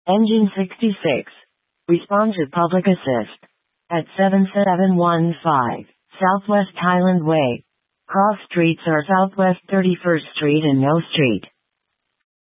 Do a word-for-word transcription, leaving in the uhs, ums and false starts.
Engine sixty-six. Respond to public assist. At seven seven one five, Southwest Highland Way. Cross streets are Southwest thirty-first Street and Mill Street.